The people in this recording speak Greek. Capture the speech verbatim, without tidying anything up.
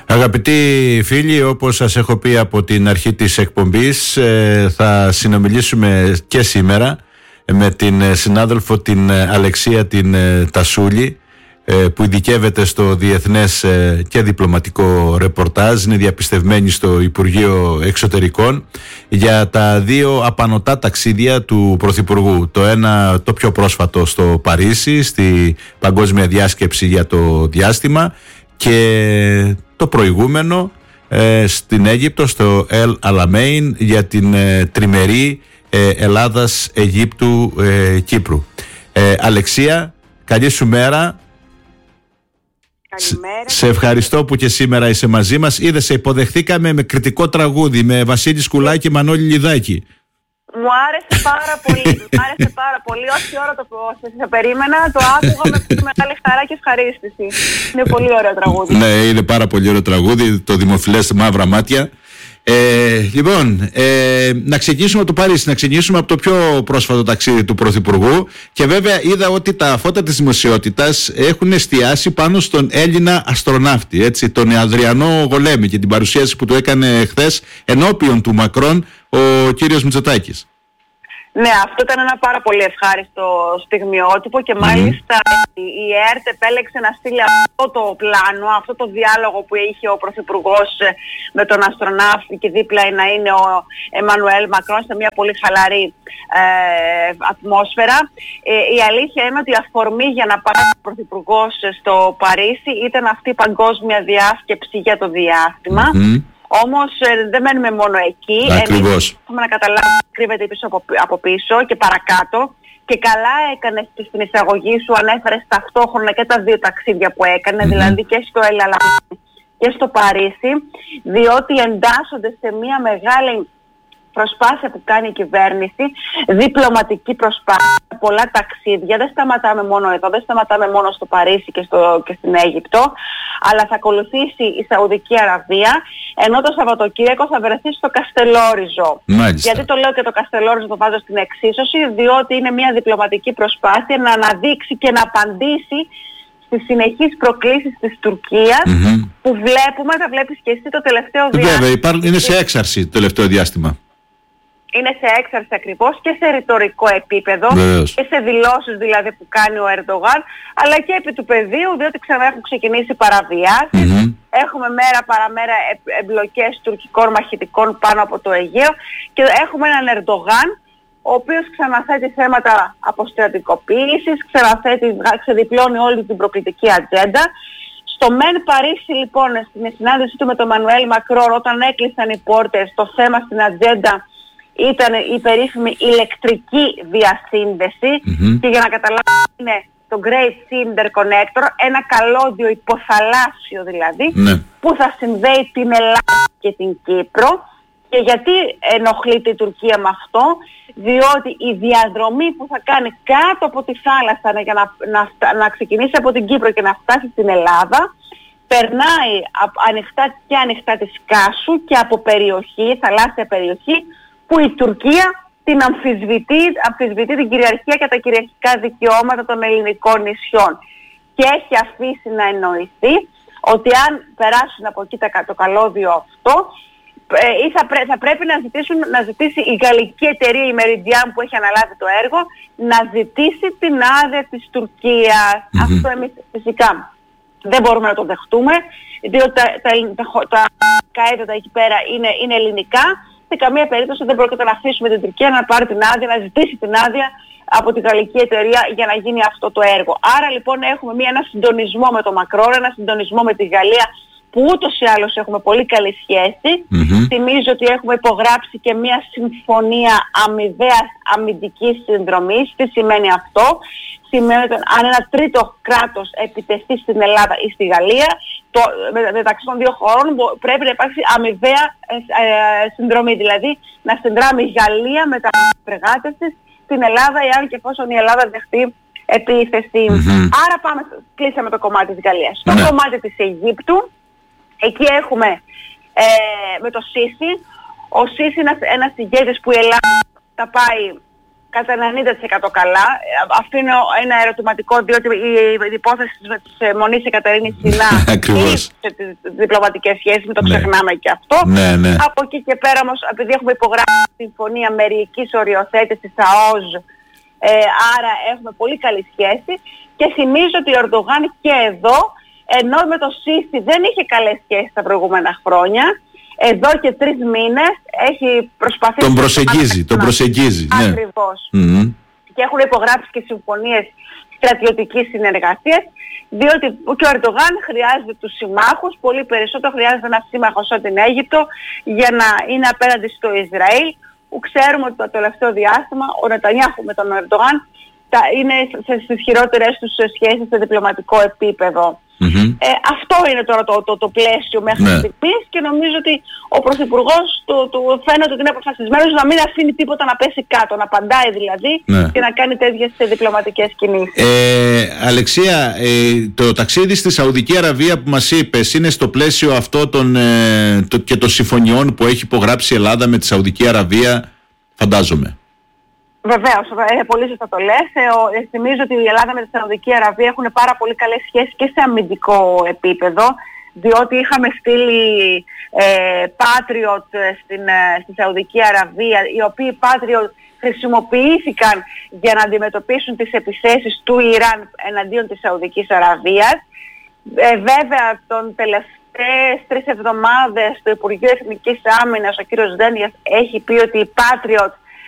Αγαπητοί φίλοι, όπως σας έχω πει από την αρχή της εκπομπής, θα συνομιλήσουμε και σήμερα με την συνάδελφο την Αλεξία την Τασούλη, που ειδικεύεται στο διεθνές και διπλωματικό ρεπορτάζ, είναι διαπιστευμένη στο Υπουργείο Εξωτερικών, για τα δύο απανωτά ταξίδια του Πρωθυπουργού. Το ένα, το πιο πρόσφατο, στο Παρίσι, στη Παγκόσμια Διάσκεψη για το Διάστημα, και το προηγούμενο ε, στην Αίγυπτο, στο Ελ Αλαμέιν, για την ε, τριμερή ε, Ελλάδας-Αιγύπτου-Κύπρου. Ε, Αλεξία, καλή σου μέρα. Καλημέρα. Σε ευχαριστώ που και σήμερα είσαι μαζί μας. Είδες, σε υποδεχθήκαμε με κριτικό τραγούδι, με Βασίλη Σκουλάκη και Μανώλη Λιδάκη. Μου άρεσε πάρα πολύ, μου άρεσε πάρα πολύ. Όση ώρα το πρόσθεσα, περίμενα, το άκουγα με μεγάλη χαρά και ευχαρίστηση. Είναι πολύ ωραίο τραγούδι. Ναι, είναι πάρα πολύ ωραίο τραγούδι, το δημοφιλές Μαύρα Μάτια. Ε, λοιπόν, ε, να ξεκινήσουμε από το Παρίσι, να ξεκινήσουμε από το πιο πρόσφατο ταξίδι του Πρωθυπουργού, και βέβαια είδα ότι τα φώτα της δημοσιότητας έχουν εστιάσει πάνω στον Έλληνα αστροναύτη, έτσι, τον Αδριανό Γολέμη, και την παρουσίαση που του έκανε χθες ενώπιον του Μακρόν ο κύριος Μητσοτάκης. Ναι, αυτό ήταν ένα πάρα πολύ ευχάριστο στιγμιότυπο, και μάλιστα mm-hmm. η ΕΡΤ επέλεξε να στείλει αυτό το πλάνο, αυτό το διάλογο που είχε ο Πρωθυπουργός με τον αστροναύτη, και δίπλα να είναι ο Εμμανουέλ Μακρόν, σε μια πολύ χαλαρή ε, ατμόσφαιρα. Ε, η αλήθεια είναι ότι η αφορμή για να πάει ο Πρωθυπουργός στο Παρίσι ήταν αυτή η παγκόσμια διάσκεψη για το διάστημα. Mm-hmm. Όμως ε, δεν μένουμε μόνο εκεί. Ακριβώς. Εμείς έχουμε να καταλάβουμε τι κρύβεται πίσω από, από πίσω και παρακάτω. Και καλά έκανες στην εισαγωγή σου, ανέφερες ταυτόχρονα και τα δύο ταξίδια που έκανε, mm-hmm. δηλαδή και στο Ελ Αλαμέιν και στο Παρίσι, διότι εντάσσονται σε μια μεγάλη προσπάθεια που κάνει η κυβέρνηση, διπλωματική προσπάθεια, πολλά ταξίδια. Δεν σταματάμε μόνο εδώ, δεν σταματάμε μόνο στο Παρίσι και, στο, και στην Αίγυπτο, αλλά θα ακολουθήσει η Σαουδική Αραβία, ενώ το Σαββατοκύριακο θα βρεθεί στο Καστελόριζο. Μάλιστα. Γιατί το λέω και το Καστελόριζο το βάζω στην εξίσωση, διότι είναι μια διπλωματική προσπάθεια να αναδείξει και να απαντήσει στις συνεχείς προκλήσεις της Τουρκίας, mm-hmm. που βλέπουμε, τα βλέπεις και εσύ το τελευταίο διάστημα. Βέβαια, υπάρχουν, είναι σε έξαρση το τελευταίο διάστημα. Είναι σε έξαρση ακριβώς και σε ρητορικό επίπεδο, Βεβαίως. και σε δηλώσεις δηλαδή που κάνει ο Ερντογάν, αλλά και επί του πεδίου, διότι ξανά έχουν ξεκινήσει παραβιάσεις. Mm-hmm. Έχουμε μέρα παραμέρα εμπλοκές τουρκικών μαχητικών πάνω από το Αιγαίο, και έχουμε έναν Ερντογάν ο οποίος ξαναθέτει θέματα αποστρατικοποίησης, ξαναθέτει, ξεδιπλώνει όλη την προκλητική ατζέντα. Στο Μεν Παρίσι λοιπόν, στην συνάντησή του με τον Εμμανουέλ Μακρόν, όταν έκλεισαν οι πόρτες, το θέμα στην ατζέντα ήταν η περίφημη ηλεκτρική διασύνδεση, mm-hmm. και για να καταλάβουμε είναι το Great Sea Interconnector, ένα καλώδιο υποθαλάσσιο δηλαδή, mm-hmm. που θα συνδέει την Ελλάδα και την Κύπρο. Και γιατί ενοχλείται η Τουρκία με αυτό? Διότι η διαδρομή που θα κάνει κάτω από τη θάλασσα για να, να, να ξεκινήσει από την Κύπρο και να φτάσει στην Ελλάδα, περνάει ανοιχτά και ανοιχτά της Κάσου και από περιοχή, θαλάσσια περιοχή, που η Τουρκία την αμφισβητεί, αμφισβητεί την κυριαρχία και τα κυριαρχικά δικαιώματα των ελληνικών νησιών. Και έχει αφήσει να εννοηθεί ότι αν περάσουν από εκεί το καλώδιο αυτό, ή θα, πρέ, θα πρέπει να, ζητήσουν, να ζητήσει η γαλλική εταιρεία, η Meridian, που έχει αναλάβει το έργο, να ζητήσει την άδεια της Τουρκίας. Mm-hmm. Αυτό εμείς φυσικά δεν μπορούμε να το δεχτούμε, διότι τα, τα, τα, τα, τα έδωτα εκεί πέρα είναι, είναι ελληνικά. Σε καμία περίπτωση δεν πρόκειται να αφήσουμε την Τουρκία να πάρει την άδεια, να ζητήσει την άδεια από την γαλλική εταιρεία για να γίνει αυτό το έργο. Άρα λοιπόν έχουμε μια, ένα συντονισμό με τον Μακρόν, ένα συντονισμό με τη Γαλλία, που ούτως ή άλλως έχουμε πολύ καλή σχέση. Mm-hmm. Θυμίζω ότι έχουμε υπογράψει και μια συμφωνία αμοιβαίας αμυντικής συνδρομής. Τι σημαίνει αυτό? Σημαίνει ότι αν ένα τρίτο κράτος επιτεθεί στην Ελλάδα ή στη Γαλλία, το, με, μεταξύ των δύο χωρών πρέπει να υπάρξει αμοιβαία ε, ε, συνδρομή. Δηλαδή να συνδράμει η Γαλλία με τα φρεγάτες της στην Ελλάδα, εάν και εφόσον η Ελλάδα δεχτεί επίθεση. Mm-hmm. Άρα πάμε, κλείσαμε το κομμάτι της Γαλλίας. Στο mm-hmm. κομμάτι της Αιγύπτου, εκεί έχουμε ε, με το Σίση. Ο Σίση είναι ένας, ένας ηγέτης που η Ελλάδα θα πάει κατά ενενήντα τοις εκατό καλά. Αφήνω ένα ερωτηματικό, διότι η υπόθεση της Μονής Εκατερίνης Σιλά σε τις διπλωματικές σχέσεις, μην το ξεχνάμε και αυτό. Ναι, ναι. Από εκεί και πέρα όμως, επειδή έχουμε υπογράψει τη συμφωνία μερικής οριοθέτησης ΑΟΖ, ε, άρα έχουμε πολύ καλή σχέση και θυμίζω ότι ο Ερντογάν και εδώ, ενώ με το Σίσι δεν είχε καλές σχέσεις τα προηγούμενα χρόνια, εδώ και τρεις μήνες έχει προσπαθήσει... Τον προσεγγίζει, τον προσεγγίζει. Ακριβώς. Ναι. Mm-hmm. Και έχουν υπογράψει και συμφωνίες στρατιωτικής συνεργασίας, διότι και ο Ερντογάν χρειάζεται τους συμμάχους, πολύ περισσότερο χρειάζεται ένα σύμμαχο σαν την Αίγυπτο για να είναι απέναντι στο Ισραήλ, που ξέρουμε ότι το τελευταίο διάστημα ο Νετανιάχου με τον Ερντογάν είναι στις χειρότερες τους σχέσεις σε διπλωματικό επίπεδο. Mm-hmm. Ε, αυτό είναι τώρα το, το, το πλαίσιο μέχρι ναι. στιγμής και νομίζω ότι ο Πρωθυπουργός το, το φαίνεται ότι είναι αποφασισμένος να μην αφήνει τίποτα να πέσει κάτω, να απαντάει δηλαδή ναι. και να κάνει τέτοιες διπλωματικές κινήσεις. Ε, Αλεξία, ε, το ταξίδι στη Σαουδική Αραβία που μας είπες είναι στο πλαίσιο αυτό των, ε, το, και των συμφωνιών που έχει υπογράψει η Ελλάδα με τη Σαουδική Αραβία, φαντάζομαι. Βεβαίως, ε, πολύ σωστά το λες. Ε, ε, θυμίζω ότι η Ελλάδα με τη Σαουδική Αραβία έχουν πάρα πολύ καλές σχέσεις και σε αμυντικό επίπεδο, διότι είχαμε στείλει ε, Patriot στην, ε, στη Σαουδική Αραβία, οι οποίοι Patriot χρησιμοποιήθηκαν για να αντιμετωπίσουν τις επιθέσεις του Ιράν εναντίον της Σαουδικής Αραβίας. Ε, βέβαια, τον τελευταίες τρεις εβδομάδες το Υπουργείο Εθνικής Άμυνας, ο κύριος Δένδιας, έχει πει ότι οι Patriot